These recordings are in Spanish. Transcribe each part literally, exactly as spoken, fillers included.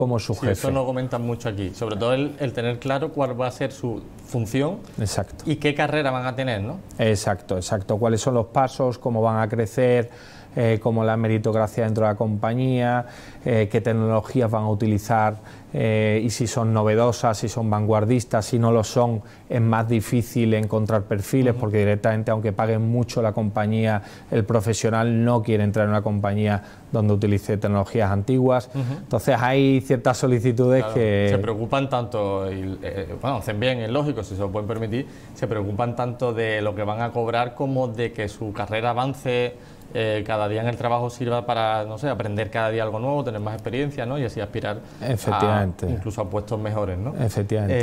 como su sí, jefe. Eso lo comentan mucho aquí, sobre todo el, el tener claro cuál va a ser su función. Exacto. Y qué carrera van a tener, ¿no? Exacto, exacto. Cuáles son los pasos, cómo van a crecer, eh, cómo la meritocracia dentro de la compañía, eh, qué tecnologías van a utilizar eh, y si son novedosas, si son vanguardistas, si no lo son, es más difícil encontrar perfiles, uh-huh. porque directamente, aunque paguen mucho la compañía, el profesional no quiere entrar en una compañía donde utilice tecnologías antiguas. Uh-huh. Entonces hay ciertas solicitudes claro, que... Se preocupan tanto, y, eh, bueno, hacen bien, es lógico, si se lo pueden permitir, se preocupan tanto de lo que van a cobrar como de que su carrera avance, eh, cada día en el trabajo sirva para, no sé, aprender cada día algo nuevo, tener más experiencia, ¿no? Y así aspirar Efectivamente. A, incluso a puestos mejores, ¿no? Efectivamente.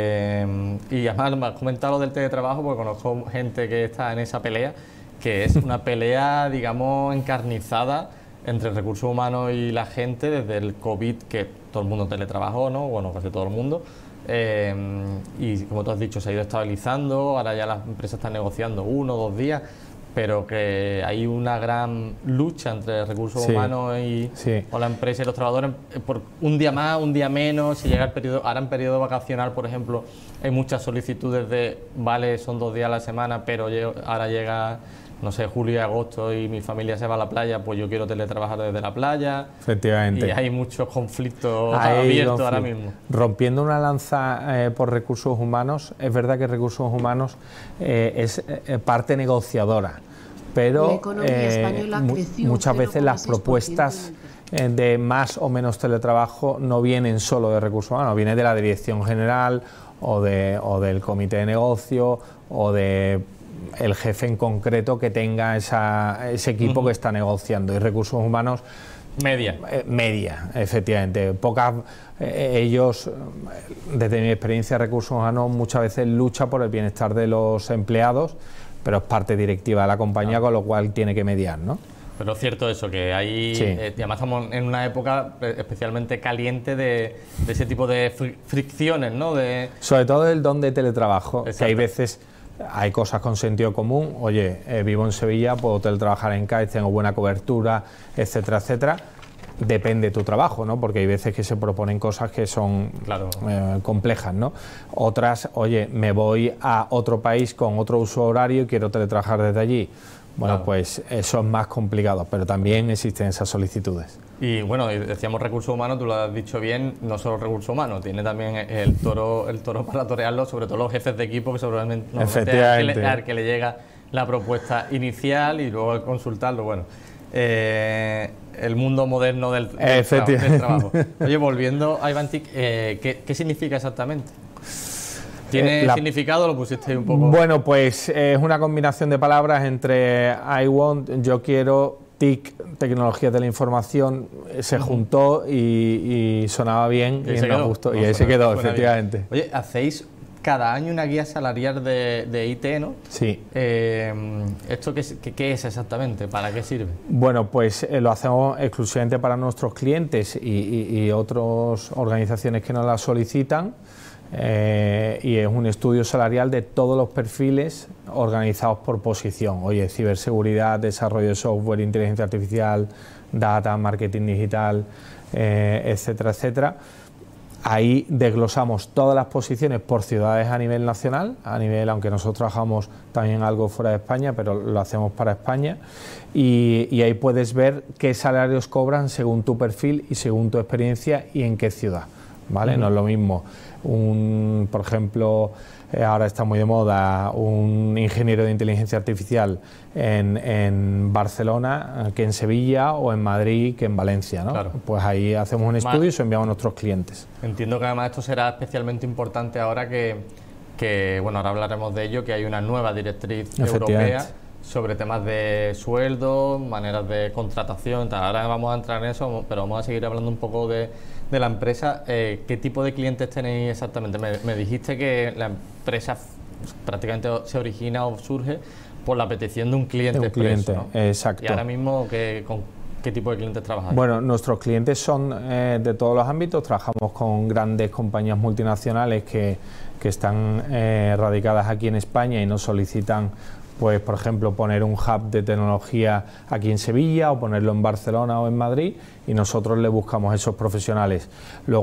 Eh, y además me has comentado lo del teletrabajo porque conozco gente que está en esa pelea, que es una pelea, digamos, encarnizada entre recursos humanos y la gente desde el COVID, que todo el mundo teletrabajó, ¿no? Bueno, casi todo el mundo. Eh, y como tú has dicho, se ha ido estabilizando, ahora ya las empresas están negociando uno o dos días, pero que hay una gran lucha entre recursos sí, humanos y sí. o la empresa y los trabajadores por un día más, un día menos. Si llega el periodo, ahora en periodo vacacional, por ejemplo, hay muchas solicitudes de, vale, son dos días a la semana, pero ahora llega, no sé, julio y agosto y mi familia se va a la playa, pues yo quiero teletrabajar desde la playa. Efectivamente. Y hay muchos conflictos hay abiertos conflicto. ahora mismo. Rompiendo una lanza eh, por recursos humanos, es verdad que recursos humanos eh, es eh, parte negociadora, pero eh, mu muchas veces las propuestas eh, de más o menos teletrabajo no vienen solo de recursos humanos, vienen de la dirección general o, de, o del comité de negocio o de el jefe en concreto que tenga esa, ese equipo uh-huh. que está negociando, y recursos humanos media eh, media, efectivamente. Pocas eh, ellos, desde mi experiencia, recursos humanos muchas veces lucha por el bienestar de los empleados, pero es parte directiva de la compañía, claro. con lo cual tiene que mediar, ¿no? Pero es cierto eso, que hay, sí. eh, además estamos en una época especialmente caliente de, de ese tipo de fri fricciones, ¿no? De... Sobre todo el don de teletrabajo, Exacto. que hay veces... Hay cosas con sentido común, oye, eh, vivo en Sevilla, puedo teletrabajar en Cádiz, tengo buena cobertura, etcétera, etcétera. Depende de tu trabajo, ¿no? Porque hay veces que se proponen cosas que son claro. eh, complejas, ¿no? Otras, oye, me voy a otro país con otro uso horario y quiero teletrabajar desde allí. Bueno, claro. pues eso es más complicado, pero también existen esas solicitudes. Y bueno, decíamos recursos humanos, tú lo has dicho bien, no solo recursos humanos, tiene también el toro el toro para torearlo, sobre todo los jefes de equipo, que seguramente no al que, le, al que le llega la propuesta inicial y luego al consultarlo, bueno, eh, el mundo moderno del, del, tra del trabajo. Oye, volviendo a Ivantic, eh, ¿qué, ¿qué significa exactamente? ¿Tiene la... significado? ¿Lo pusiste ahí un poco? Bueno, pues es una combinación de palabras entre I want, yo quiero, T I C, tecnologías de la información, se juntó y, y sonaba bien y, y nos quedó? gustó. No, y ahí se quedó, efectivamente. Bien. Oye, hacéis cada año una guía salarial de, de I T, ¿no? Sí. Eh, ¿Esto qué, qué, qué es exactamente? ¿Para qué sirve? Bueno, pues eh, lo hacemos exclusivamente para nuestros clientes y, y, y otras organizaciones que nos la solicitan. Eh, y es un estudio salarial de todos los perfiles organizados por posición. Oye, ciberseguridad, desarrollo de software, inteligencia artificial, data, marketing digital, eh, etcétera, etcétera. Ahí desglosamos todas las posiciones por ciudades a nivel nacional, a nivel, aunque nosotros trabajamos también algo fuera de España, pero lo hacemos para España, y, y ahí puedes ver qué salarios cobran según tu perfil y según tu experiencia y en qué ciudad, ¿vale? Uh-huh. No es lo mismo un, por ejemplo, eh, ahora está muy de moda un ingeniero de inteligencia artificial en, en Barcelona que en Sevilla, o en Madrid que en Valencia, ¿no? Claro. Pues ahí hacemos un estudio y se enviamos a nuestros clientes. Entiendo que además esto será especialmente importante ahora que, que, bueno, ahora hablaremos de ello, que hay una nueva directriz europea sobre temas de sueldo, maneras de contratación, tal. Ahora vamos a entrar en eso, pero vamos a seguir hablando un poco de, de la empresa. Eh, ¿Qué tipo de clientes tenéis exactamente? Me, me dijiste que la empresa prácticamente se origina o surge por la petición de un cliente. De un expreso, cliente, ¿no? Exacto. Y ahora mismo, ¿qué, con qué tipo de clientes trabajáis? Bueno, nuestros clientes son eh, de todos los ámbitos. Trabajamos con grandes compañías multinacionales que, que están eh, radicadas aquí en España y nos solicitan pues por ejemplo poner un hub de tecnología aquí en Sevilla o ponerlo en Barcelona o en Madrid, y nosotros le buscamos esos profesionales. Luego,